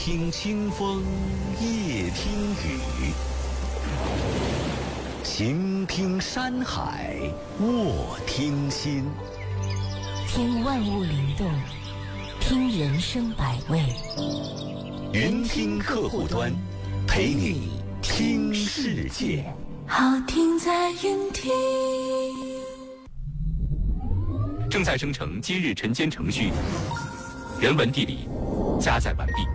听清风，夜听雨，行听山海，卧听心。 听万物灵动，听人生百味。 云听客户端，陪你听世界。 好听在云听。 正在生成今日晨间程序，人文地理加载完毕。